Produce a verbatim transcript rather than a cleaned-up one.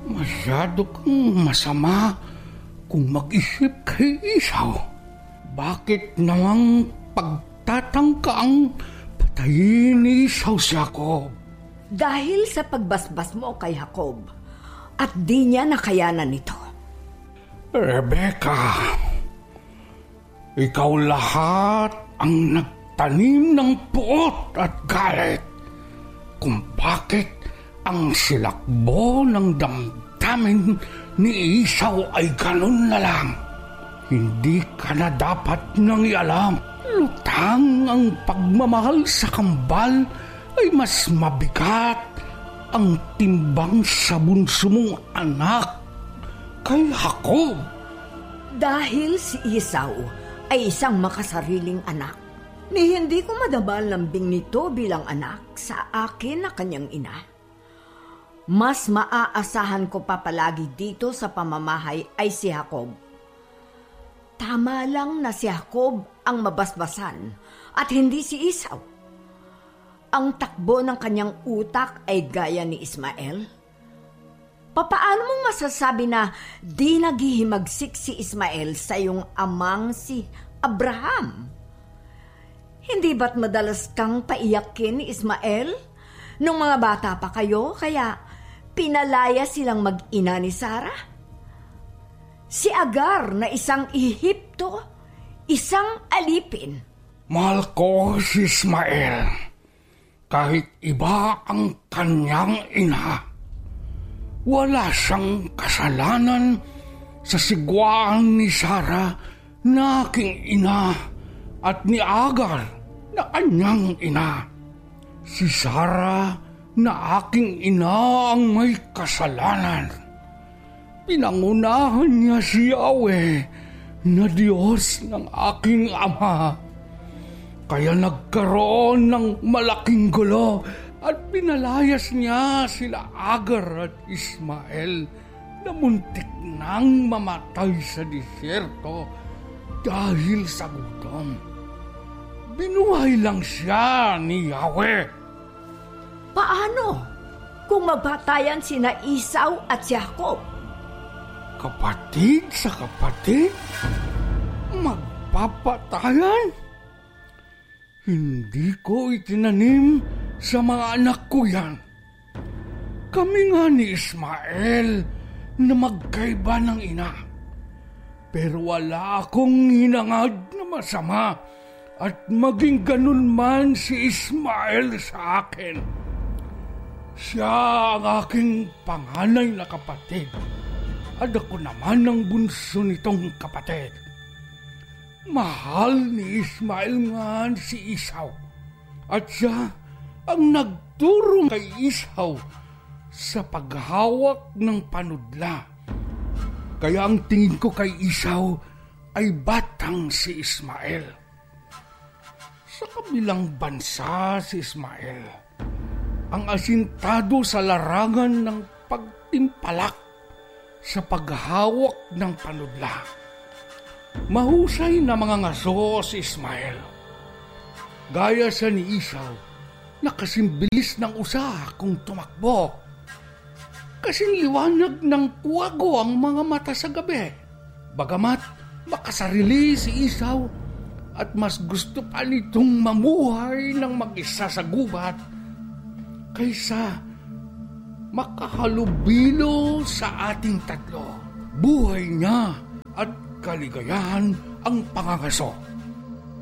Masyado kang masama kung mag-isip kay Esau. Bakit namang pagtatangkaang patayin ni Esau si Jacob? Dahil sa pagbasbas mo kay Jacob at di niya nakayanan nito. Rebecca, ikaw lahat ang nagtanim ng puot at galit kung bakit ang silakbo ng damdamin ni Esau ay ganun na lang. Hindi ka na dapat nang ialam. Lutang ang pagmamahal sa kambal ay mas mabigat ang timbang sa bunso mong anak kay Jacob. Dahil si Esau ay isang makasariling anak, ni hindi ko madama ang lambing nito bilang anak sa akin na kanyang ina. Mas maaasahan ko pa palagi dito sa pamamahay ay si Jacob. Tama lang na si Jacob ang mabasbasan at hindi si Esau. Ang takbo ng kanyang utak ay gaya ni Ismael. Papaano mong masasabi na di naghihimagsik si Ismael sa iyong amang si Abraham? Hindi ba't madalas kang paiyakin ni Ismael nung mga bata pa kayo kaya pinalaya silang mag-ina ni Sarah? Si Agar na isang Ehipto, isang alipin. Mahal ko si Ismael, kahit iba ang kanyang ina. Wala siyang kasalanan sa sigwaan ni Sarah na aking ina at ni Agar na kanyang ina. Si Sarah na aking ina ang may kasalanan. Pinangunahan niya si Yahweh na Diyos ng aking ama. Kaya nagkaroon ng malaking gulo at pinalayas niya sila Agar at Ismael na muntik nang mamatay sa disyerto dahil sa gutom. Binuhay lang siya ni Yahweh. Paano kung magbatayan sina Esau at si Jacob? Kapatid sa kapatid? Magpapatayan? Hindi ko itinanim sa mga anak ko yan. Kami nga ni Ismael na magkaiba ng ina. Pero wala akong hinangad na masama at maging ganun man si Ismael sa akin. Siya ang aking panganay na kapatid at ako naman ang bunso nitong kapatid. Mahal ni Ismael nga si Esau at siya ang nagturo kay Esau sa paghawak ng panudla. Kaya ang tingin ko kay Esau ay batang si Ismael. Sa kabilang bansa si Ismael, ang asintado sa larangan ng pagtimpalak sa paghawak ng panudla. Mahusay na mga ngaso si Ismael. Gaya sa ni Esau, na kasing bilis ng usa kung tumakbo. Kasing liwanag ng kuwago ang mga mata sa gabi. Bagamat makasarili si Esau at mas gusto pa nitong mamuhay ng mag-isa sa gubat kaysa makahalubilo sa ating tatlo. Buhay niya at kaligayahan ang pangangaso.